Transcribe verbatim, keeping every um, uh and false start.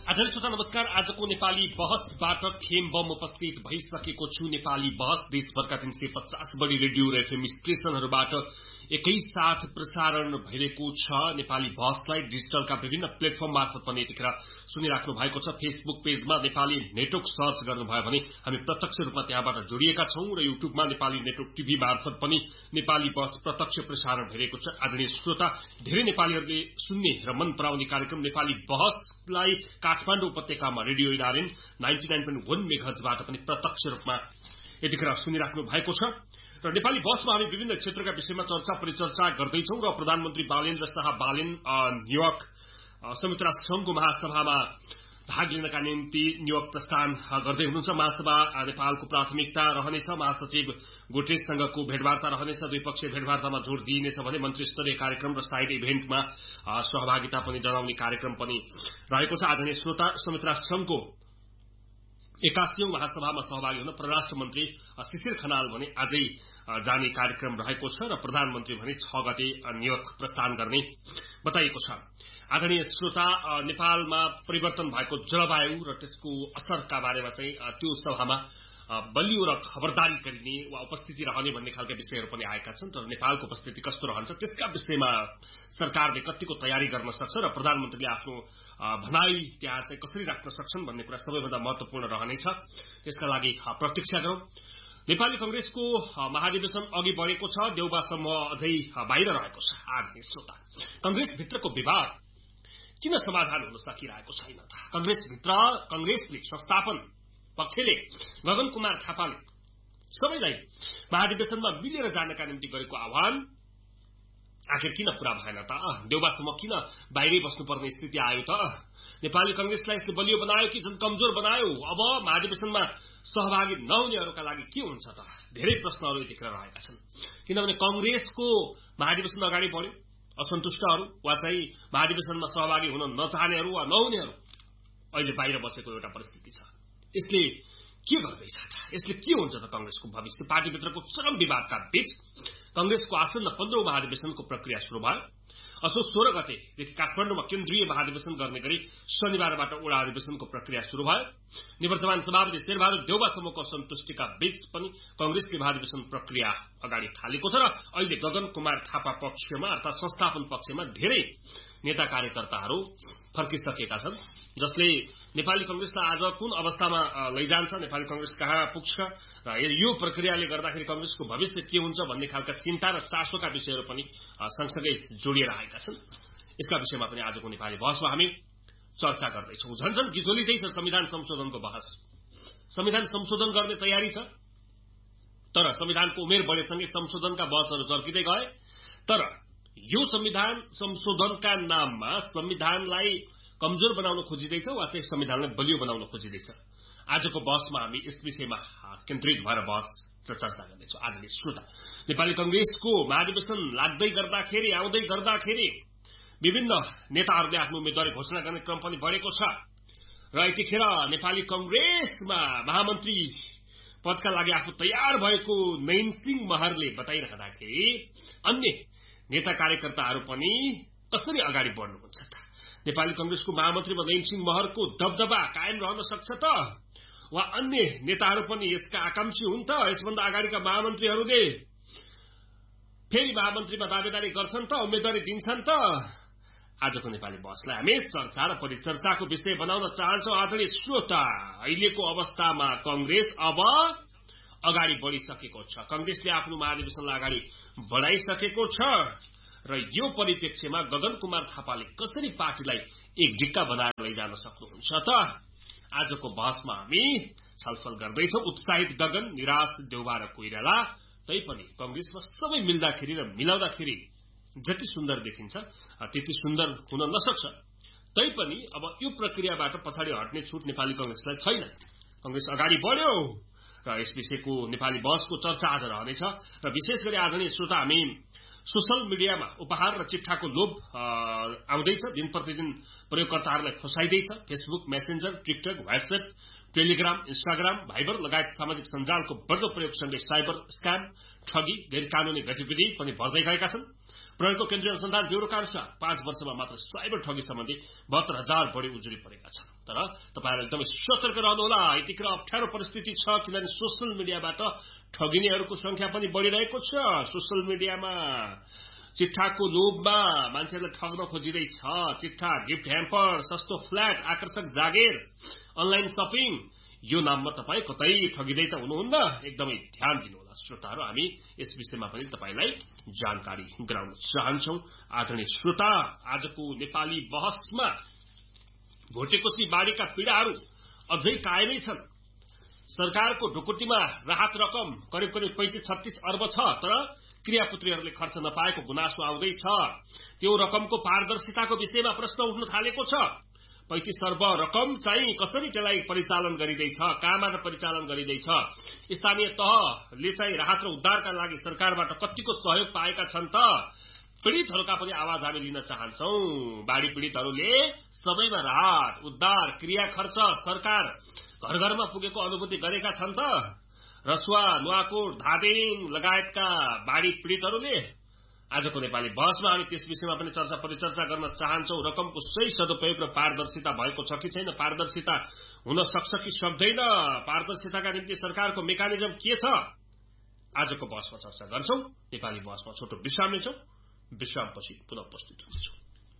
आदरणीय श्रोता नमस्कार। आजको नेपाली बहसबाट खेम बम उपस्थित भइसकेको छु। नेपाली बहस देशभरका तीन सय पचास बढी रेडियो र एफएम स्टेशनहरूबाट एकैसाथ प्रसारण भइरहेको छ। नेपाली बहसलाई डिजिटलका विभिन्न प्लेटफर्म मार्फत पनि यतिखेर सुनिराख्नु भएको छ। फेसबुक पेजमा नेपाली नेटवर्क सर्च गर्नुभयो भने हामी प्रत्यक्ष रूपमा त्यहाँबाट जोडिएका छौं र युट्युबमा नेपाली नेटवर्क टिभी मार्फत पनि नेपाली बहस प्रत्यक्ष प्रसारण भइरहेको छ। आदरणीय श्रोता, धेरै नेपालीहरूले सुन्ने र मन पराउने कार्यक्रम नेपाली बहसलाई काठमाडौँ उपत्यकामा रेडियो इनारेन नाइन्टी नाइन पोइन्ट वन मेगाहर्जबाट पनि प्रत्यक्ष रूपमा यतिखेर सुनिराख्नु भएको छ। र नेपाली बहसमा हामी विभिन्न क्षेत्रका विषयमा चर्चा परिचर्चा गर्दैछौं र प्रधानमन्त्री बालेन्द्र शाह बालेन न्युयोर्क संयुक्त राष्ट्र संघको महासभामा भाग लिनका निम्ति न्युयोर्क प्रस्थान गर्दै हुनुहुन्छ। महासभा नेपालको प्राथमिकता रहनेछ। महासचिव गुटेरेससँगको भेटवार्ता रहनेछ। द्विपक्षीय भेटवार्तामा जोड़ दिइनेछ भने मन्त्री स्तरीय कार्यक्रम र साइड इभेन्टमा सहभागिता पनि जनाउने कार्यक्रम पनि रहेको छ। आदरणीय श्रोता, संयुक्त राष्ट्र संघको एकासीौं महासभामा सहभागी हुन परराष्ट्र मन्त्री शिशिर खनाल भने आजै जाने कार्यक्रम रहेको छ र प्रधानमन्त्री भने छ गते न्युयोर्क प्रस्थान गर्ने बताइएको छ। आदरणीय श्रोता, नेपालमा परिवर्तन भएको जलवायु र त्यसको असरका बारेमा चाहिँ त्यो सभामा बलियो र खबरदारी गरिने वा उपस्थिति रहने भन्ने खालका विषयहरू पनि आएका छन्। तर नेपालको उपस्थिति कस्तो रहन्छ त्यसका विषयमा सरकारले कतिको तयारी गर्न सक्छ र प्रधानमन्त्रीले आफ्नो भनाई त्यहाँ चाहिँ कसरी राख्न सक्छन् भन्ने कुरा सबैभन्दा महत्वपूर्ण रहनेछ। त्यसका लागि प्रतीक्षा गरौं। नेपाली कंग्रेसको महाधिवेशन अघि बढेको छ। देउबासम्म अझै बाहिर रहेको छ। आदरणीय श्रोता, कंग्रेसभित्रको विवाद किन समाधान हुन सकिरहेको छैन त? कंग्रेसभित्र कंग्रेसले संस्थापन पक्षले गगन कुमार थापाले सबैलाई महाधिवेशनमा मिलेर जानका निम्ति गरेको आह्वान आखिर किन पूरा भएन त? देउबासम्म किन बाहिरै बस्नुपर्ने स्थिति आयो त? नेपाली कंग्रेसलाई यसले बलियो बनायो कि झन् कमजोर बनायो? अब महाधिवेशनमा सहभागी नहुनेहरूका लागि के हुन्छ त? धेरै प्रश्नहरू यतिखेर रहेका छन्। किनभने कंग्रेसको महाधिवेशन अगाडि बढ्यो, असन्तुष्टहरू वा चाहिँ महाधिवेशनमा सहभागी हुन नचाहनेहरू वा नहुनेहरू अहिले बाहिर बसेको एउटा परिस्थिति छ। यसले के गर्दैछ त? यसले के हुन्छ त कंग्रेसको भविष्य? पार्टीभित्रको चरम विवादका बीच कंग्रेसको आसन्न पन्ध्रौं महाधिवेशनको प्रक्रिया शुरू भयो। असोज सोह्र गतेदेखि काठमाडौँमा केन्द्रीय महाधिवेशन गर्ने गरी शनिबारबाट वडा अधिवेशनको प्रक्रिया शुरू भयो। निवर्तमान सभापति शेरबहादुर देउबासम्मको असन्तुष्टिका बीच पनि कंग्रेसले महाधिवेशन प्रक्रिया अगाडि थालेको छ र अहिले गगन कुमार थापा पक्षमा अर्थात संस्थापन पक्षमा धेरै नेता कार्यकर्ताहरू फर्किसकेका छन्, जसले नेपाली कंग्रेसलाई आज कुन अवस्थामा लैजान्छ, नेपाली कंग्रेस कहाँ पुग्छ र यो प्रक्रियाले गर्दाखेरि कंग्रेसको भविष्य के हुन्छ भन्ने खालका चिन्ता र चासोका विषयहरू पनि सँगसँगै जोडिएर आएका छन्। यसका विषयमा पनि आजको नेपाली बहसमा हामी चर्चा गर्दैछौं। झन्झन गिजोलिँदै छ संविधान संशोधनको बहस। संविधान संशोधन गर्ने तयारी छ, तर संविधानको उमेर बढेसँगै संशोधनका बहसहरू चर्किँदै गए। तर यो संविधान संशोधनका नाममा संविधानलाई कमजोर बनाउन खोजिँदैछ वा चाहिँ संविधानलाई बलियो बनाउन खोजिँदैछ? आजको बहसमा हामी यस विषयमा केन्द्रित भएर बहस र चर्चा गर्नेछौं। आदरणीय श्रोता, नेपाली कंग्रेसको महाधिवेशन लाग्दै गर्दाखेरि आउँदै गर्दाखेरि विभिन्न नेताहरूले आफ्नो उम्मेदवारी घोषणा गर्ने क्रम पनि बढेको छ र यतिखेर नेपाली कंग्रेसमा महामन्त्री पदका लागि आफू तयार भएको नैनसिंह महरले बताइरहँदाखेरि अन्य नेता कार्यकर्ताहरू पनि कसरी अगाडि बढ्नुहुन्छ त? नेपाली कंग्रेसको महामन्त्रीमा नैनसिंह महरको दबदबा कायम रहन सक्छ त? वा अन्य नेताहरू पनि यसका आकांक्षी हुन् त? यसभन्दा अगाडिका महामन्त्रीहरूले फेरि महामन्त्रीमा दावेदारी गर्छन् त, उम्मेदवारी दिन्छन् त? आजको नेपाली बहसलाई हामी चर्चा र परिचर्चाको विषय बनाउन चाहन्छौं। आदरणीय श्रोता, अहिलेको अवस्थामा कंग्रेस अब अगाडि बढिसकेको छ। कंग्रेसले आफ्नो महाधिवेशनलाई अगाडि बढाइसकेको छ र यो परिप्रेक्ष्यमा गगन कुमार थापाले कसरी पार्टीलाई एक ढिक्का बनाएर लैजान सक्नुहुन्छ त? आजको बहसमा हामी छलफल गर्दैछौं। उत्साहित गगन, निराश देउबा र कोइराला, तैपनि कंग्रेसमा सबै मिल्दाखेरि र मिलाउँदाखेरि जति सुन्दर देखिन्छ त्यति सुन्दर हुन नसक्छ। तैपनि अब यो प्रक्रियाबाट पछाडि हट्ने छुट नेपाली कंग्रेसलाई छैन। कंग्रेस अगाडि बढ्यो र यस विषयको नेपाली बहसको चर्चा आज रहनेछ। र विशेष गरी आदरणीय श्रोता, हामी सोशल मिडियामा उपहार र चिट्ठाको लोभ आउँदैछ। दिन प्रतिदिन प्रयोगकर्ताहरूलाई फसाइदैछ। Facebook, messenger, TikTok, WhatsApp, Telegram, Instagram, Viber लगायत सामाजिक सञ्जालको बढ्दो प्रयोगसँगै साइबर स्क्याम, ठगी, गैरकानूनी गतिविधि पनि बढ्दै गएका छन्। प्रहरीको केन्द्रीय अनुसन्धान ब्यूरोका अनुसार पाँच वर्षमा मात्र साइबर ठगी सम्बन्धी बहत्तर हजार बढी उजुरी परेका छन्। तर तपाईहरु एकदमै सतर्क रहनुहोला। यतिखेर अप्ठ्यारो परिस्थिति छ किनभने सोशल मिडियाबाट ठगिनेहरूको संख्या पनि बढिरहेको छ। सोशल मिडियामा चिट्ठाको लोभमा मान्छेले ठग्न खोजिरहेछ। चिट्ठा, गिफ्ट ह्याम्पर, सस्तो फ्ल्याट, आकर्षक जागिर, अनलाइन शपिङ, यो नाममा तपाई कतै ठगिदै त हुनुहुन्न। एकदमै ध्यान दिनुहोला श्रोताहरु। हामी यस विषयमा पनि तपाईलाई जानकारी गराउन चाहन्छौं। आदरणीय श्रोता, आजको नेपाली बहसमा भोटेकोशी बाढीका पीडाहरू अझै कायमै छन्। सरकारको ढुकुटीमा राहत रकम करिब करिब पैंतीस छत्तीस अर्ब छ, तर क्रियापुत्रीहरूले खर्च नपाएको गुनासो आउँदैछ। त्यो रकमको पारदर्शिताको विषयमा प्रश्न उठ्न थालेको छ। पैंतीस अर्ब रकम चाहिँ कसरी त्यसलाई परिचालन गरिँदैछ, कहाँबाट परिचालन गरिँदैछ, स्थानीय तहले चाहिँ राहत र उद्धारका लागि सरकारबाट कतिको सहयोग पाएका छन् त? पीड़ितहरूका पनि आवाज हामी लिन चाहन्छौं। बाढी पीड़ितहरूले सबैमा राहत, उद्धार, क्रिया खर्च सरकार घर घरमा पुगेको अनुभूति गरेका छन् त? रसुवा, नुवाकोट, धादिङ लगायतका बाढी पीड़ितहरूले आजको नेपाली बहसमा हामी त्यस विषयमा पनि चर्चा परिचर्चा गर्न चाहन्छौं। रकमको सही सदुपयोग र पारदर्शिता भएको छ कि छैन, पारदर्शिता हुन सक्छ कि सक्दैन, पारदर्शिताका निम्ति सरकारको मेकानिजम के छ, आजको बहसमा चर्चा गर्छौं। नेपाली बहसमा छोटो विश्राम लिन्छौं। विश्रामपछि पुनः उपस्थित हुनेछौं।